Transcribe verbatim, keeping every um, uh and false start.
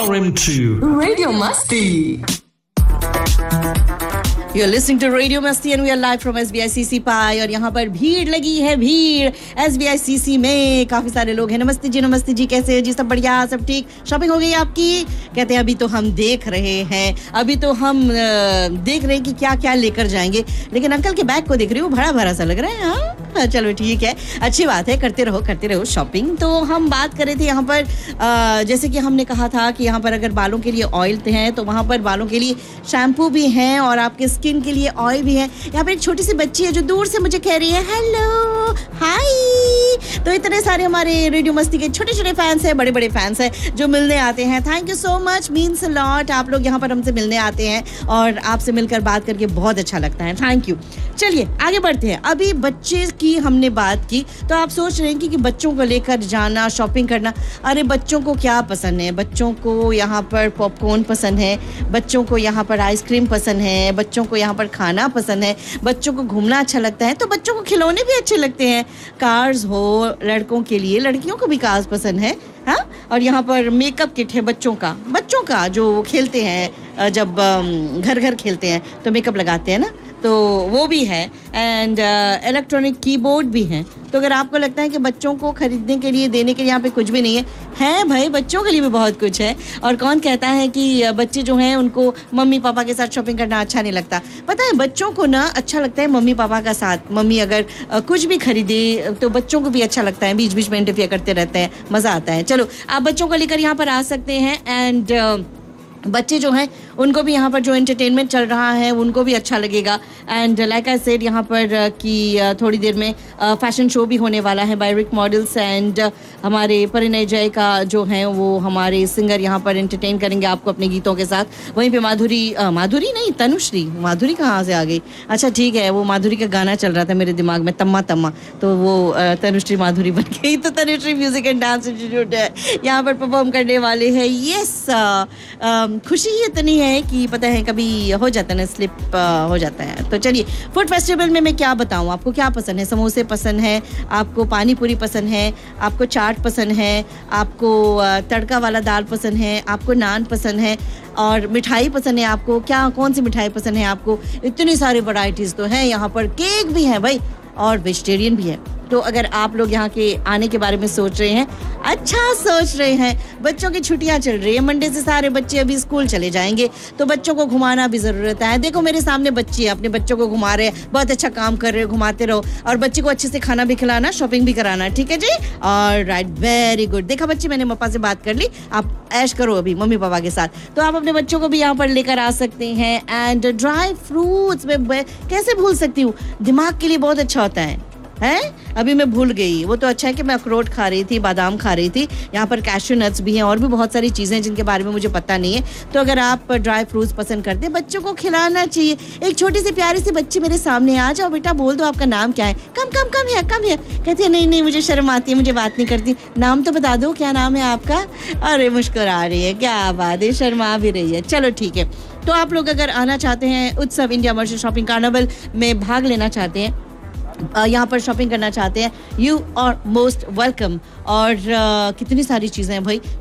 are into Radio Masti. You're listening to Radio Masti and we are live from S B I C C Pi और यहाँ पर भीड़ लगी है भीड़ S B I C C में काफी सारे लोग हैं. नमस्ते जी नमस्ते जी, कैसे हैं जी? सब बढ़िया, सब ठीक? शॉपिंग हो गई आपकी? कहते हैं अभी तो हम देख रहे हैं, अभी तो हम देख रहे हैं कि क्या क्या लेकर जाएंगे. लेकिन अंकल के बैग को देख रही हूँ, भरा भरा सा लग रहा है. हाँ चलो ठीक है, अच्छी बात है, करते रहो करते रहो शॉपिंग. तो हम बात कर रहे थे यहाँ पर आ, जैसे कि हमने कहा था कि यहाँ पर अगर बालों के लिए ऑयल हैं तो वहाँ पर बालों के लिए शैम्पू भी हैं और आपके स्किन के लिए ऑयल भी है. यहाँ पर एक छोटी सी बच्ची है जो दूर से मुझे कह रही है हेलो हाय. तो इतने सारे हमारे रेडियो मस्ती के छोटे छोटे फैंस हैं, बड़े बड़े फैंस हैं जो मिलने आते हैं. Thank you so much, means a lot. आप लोग यहाँ पर हमसे मिलने आते हैं और आपसे मिलकर बात करके बहुत अच्छा लगता है. Thank you. चलिए आगे बढ़ते हैं. अभी बच्चे की हमने बात की तो आप सोच रहे हैं कि, कि बच्चों को लेकर जाना, शॉपिंग करना. अरे बच्चों को क्या पसंद है? बच्चों को यहाँ पर पॉपकॉर्न पसंद है, बच्चों को यहाँ पर आइसक्रीम पसंद है, बच्चों को यहाँ पर खाना पसंद है, बच्चों को घूमना अच्छा लगता है, तो बच्चों को खिलौने भी अच्छे लगते हैं. कार्स हो लड़कों के लिए, लड़कियों को भी कार्स पसंद है. हाँ, और यहाँ पर मेकअप किट है बच्चों का, बच्चों का जो खेलते हैं, जब घर घर खेलते हैं तो मेकअप लगाते हैं ना, तो वो भी है. एंड इलेक्ट्रॉनिक कीबोर्ड भी हैं. तो अगर आपको लगता है कि बच्चों को खरीदने के लिए, देने के लिए यहाँ पे कुछ भी नहीं है, है भाई, बच्चों के लिए भी बहुत कुछ है. और कौन कहता है कि बच्चे जो हैं उनको मम्मी पापा के साथ शॉपिंग करना अच्छा नहीं लगता? पता है बच्चों को ना अच्छा लगता है मम्मी पापा का साथ. मम्मी अगर कुछ भी खरीदे तो बच्चों को भी अच्छा लगता है, बीच बीच में इंटरफेयर करते रहते हैं, मज़ा आता है. चलो आप बच्चों को लेकर यहाँ पर आ सकते हैं. एंड बच्चे जो हैं उनको भी यहाँ पर जो एंटरटेनमेंट चल रहा है उनको भी अच्छा लगेगा. एंड लाइक आई सेड यहाँ पर कि थोड़ी देर में फैशन शो भी होने वाला है बाय रिक मॉडल्स. एंड हमारे परिणय जय का जो है वो हमारे सिंगर यहाँ पर एंटरटेन करेंगे आपको अपने गीतों के साथ. वहीं पे माधुरी आ, माधुरी नहीं तनुश्री. माधुरी कहाँ से आ गई? अच्छा ठीक है, वो माधुरी का गाना चल रहा था मेरे दिमाग में, तम्मा तम्मा, तो वो तनुश्री माधुरी बन गई. तो Tanushree music and dance institute है यहाँ पर परफॉर्म करने वाले हैं. यस, खुशी ही इतनी है कि पता है कभी हो जाता है ना, स्लिप हो जाता है. तो चलिए, फूड फेस्टिवल में मैं क्या बताऊं, आपको क्या पसंद है? समोसे पसंद है आपको, पानी पूरी पसंद है आपको, चाट पसंद है आपको, तड़का वाला दाल पसंद है आपको, नान पसंद है, और मिठाई पसंद है आपको. क्या कौन सी मिठाई पसंद है आपको? इतनी सारी वैरायटीज़ तो हैं यहाँ पर. केक भी है भाई और वेजिटेरियन भी है. तो अगर आप लोग यहाँ के आने के बारे में सोच रहे हैं, अच्छा सोच रहे हैं, बच्चों की छुट्टियाँ चल रही है, मंडे से सारे बच्चे अभी स्कूल चले जाएंगे, तो बच्चों को घुमाना भी ज़रूरत है. देखो मेरे सामने बच्ची है, अपने बच्चों को घुमा रहे हैं, बहुत अच्छा काम कर रहे हो, घुमाते रहो. और बच्चे को अच्छे से खाना भी खिलाना, शॉपिंग भी कराना. ठीक है जी, और राइट, वेरी गुड. देखा बच्ची, मैंने पापा से बात कर ली, आप ऐश करो अभी मम्मी पापा के साथ. तो आप अपने बच्चों को भी यहाँ पर लेकर आ सकते हैं. एंड ड्राई फ्रूट्स में कैसे भूल सकती हूँ, दिमाग के लिए बहुत अच्छा होता है. है अभी मैं भूल गई. वो तो अच्छा है कि मैं अखरोट खा रही थी, बादाम खा रही थी. यहाँ पर कैश्यू नट्स भी हैं और भी बहुत सारी चीज़ें जिनके बारे में मुझे पता नहीं है. तो अगर आप ड्राई फ्रूट्स पसंद करते हैं, बच्चों को खिलाना चाहिए. एक छोटी सी प्यारी सी बच्ची मेरे सामने, आ जाओ बेटा, बोल दो आपका नाम क्या है. कम कम कम है कम है. कहती है नहीं नहीं मुझे शर्म आती है, मुझे बात नहीं करती. नाम तो बता दो, क्या नाम है आपका? अरे मुस्कुरा रही है, क्या बात है, शर्मा भी रही है. चलो ठीक है. तो आप लोग अगर आना चाहते हैं, उत्सव इंडिया मर्चेंट शॉपिंग कार्निवल में भाग लेना चाहते हैं, यहाँ पर शॉपिंग करना चाहते हैं, यू आर मोस्ट वेलकम. और uh, कितनी सारी चीज़ें हैं भाई.